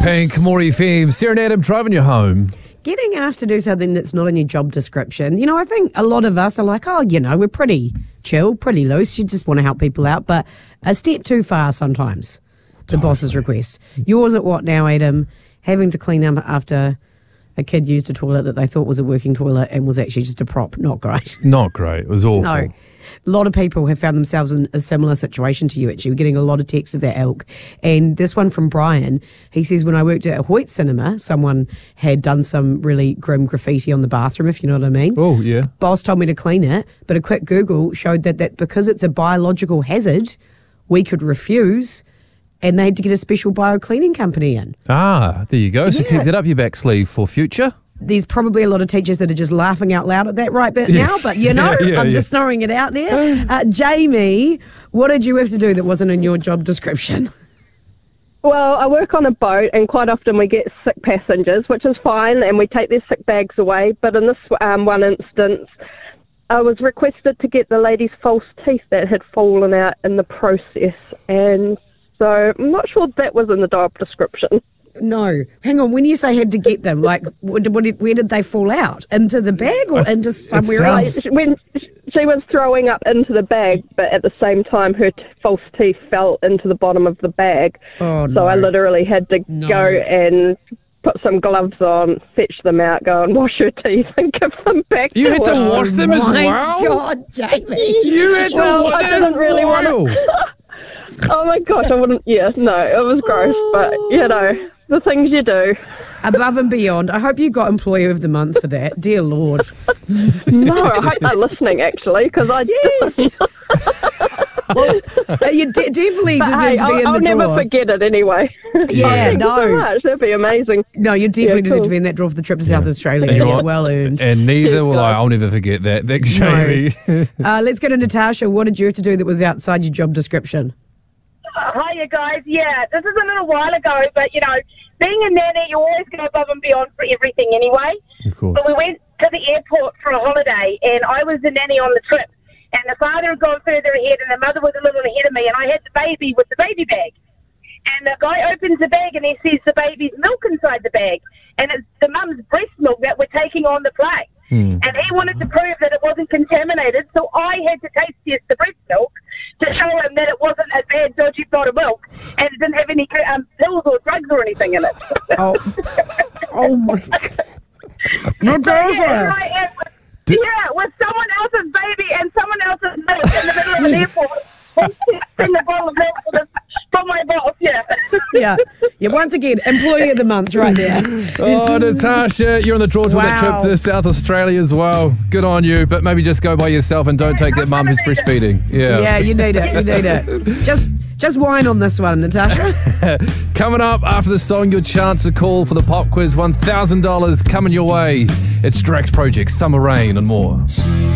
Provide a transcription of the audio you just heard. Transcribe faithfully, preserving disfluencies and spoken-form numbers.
Pink, Maury F M, Sarah and Adam driving you home. Getting asked to do something that's not in your job description. You know, I think a lot of us are like, oh, you know, we're pretty chill, pretty loose. You just want to help people out. But a step too far sometimes, the totally. boss's request. Yours at what now, Adam? Having to clean up after a kid used a toilet that they thought was a working toilet and was actually just a prop. Not great. Not great. It was awful. No. A lot of people have found themselves in a similar situation to you, actually. We're getting a lot of texts of that ilk. And this one from Brian, he says, when I worked at a Hoyt cinema, someone had done some really grim graffiti on the bathroom, if you know what I mean. Oh, yeah. Boss told me to clean it, but a quick Google showed that, that because it's a biological hazard, we could refuse, and they had to get a special bio-cleaning company in. Ah, there you go. So Yeah. keep that up your back sleeve for future. There's probably a lot of teachers that are just laughing out loud at that right bit now, but you know, Yeah, yeah, I'm yeah. just throwing it out there. Uh, Jamie, what did you have to do that wasn't in your job description? Well, I work on a boat, and quite often we get sick passengers, which is fine, and we take their sick bags away. But in this um, one instance, I was requested to get the lady's false teeth that had fallen out in the process, and so I'm not sure that was in the job description. No. Hang on, when you say had to get them, like, what, what, where did they fall out? Into the bag or into somewhere sounds- else? When she was throwing up into the bag, but at the same time her t- false teeth fell into the bottom of the bag. Oh, no. So I literally had to No. go and put some gloves on, fetch them out, go and wash her teeth and give them back You to had her. to wash them as My well? God, Jamie. You had to Well, wash I them didn't really want to. Oh my gosh, I wouldn't, yeah, no, it was gross, but, you know, the things you do. Above and beyond. I hope you got Employee of the Month for that. Dear Lord. No, I hope they're listening, actually, because I Yes. Well, uh, you de- definitely But deserve hey, to be I'll, in I'll the never draw. forget it anyway. Yeah, Thank you so no. much. That'd be amazing. No, you definitely Yeah, deserve cool. to be in that draw for the trip to South Australia. And you know Yeah, what? well earned. And neither Cheers, will I. guys. I'll never forget that. Thanks, No. Jamie. Uh, let's go to Natasha. What did you have to do that was outside your job description? Hiya, guys. Yeah, this is a little while ago, but, you know, being a nanny, you always go above and beyond for everything anyway. Of course. But we went to the airport for a holiday, and I was the nanny on the trip. And the father had gone further ahead, and the mother was a little ahead of me, and I had the baby with the baby bag. And the guy opens the bag, and he sees the baby's milk inside the bag. And it's the mum's breast milk that we're taking on the plane. Hmm. And he wanted to prove that it wasn't contaminated, so I had to taste test the breast milk to show him that it wasn't a bad, dodgy pot of milk, and it didn't have any um, pills or drugs or anything in it. Oh, oh my God. So, Natasha. yeah, I am with, yeah, with someone else's baby and someone else's milk in the middle of an airport. And testing the bottle of milk for, the, for my boss, yeah. Yeah. Yeah, once again, Employee of the Month right there. Oh, Natasha, you're on the draw to that Wow. trip to South Australia as well. Good on you, but maybe just go by yourself and don't take that mum who's breastfeeding. Yeah. Yeah, you need it. You need it. Just, just whine on this one, Natasha. Coming up after the song, your chance to call for the pop quiz. one thousand dollars coming your way. It's Drax Project, Summer Rain and more.